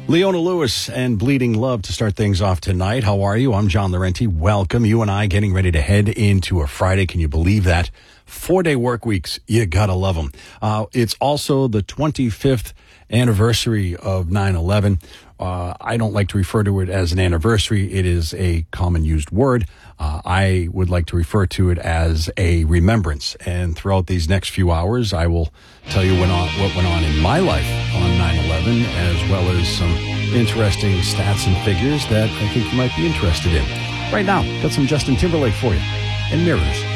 Leona Lewis and Bleeding Love to start things off tonight. How are you? I'm John Laurenti. Welcome. You and I getting ready to head into a Friday. Can you believe that? 4-day work weeks. You gotta love them. It's also the 25th anniversary of 9/11. I don't like to refer to it as an anniversary. It is a common used word. I would like to refer to it as a remembrance. And throughout these next few hours, I will tell you what went on in my life on 9/11, as well as some interesting stats and figures that I think you might be interested in. Right now, got some Justin Timberlake for you and Mirrors.